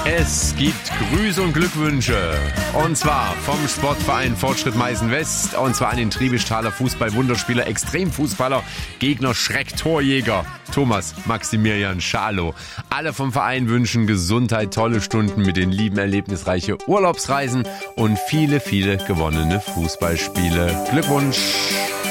Es gibt Grüße und Glückwünsche. Und zwar vom Sportverein Fortschritt Meißen West. Und zwar an den Triebischtaler Fußball-Wunderspieler, Extremfußballer, Gegner Schreck-Torjäger Thomas Maximilian Schalow. Alle vom Verein wünschen Gesundheit, tolle Stunden mit den lieben, erlebnisreiche Urlaubsreisen und viele, viele gewonnene Fußballspiele. Glückwunsch!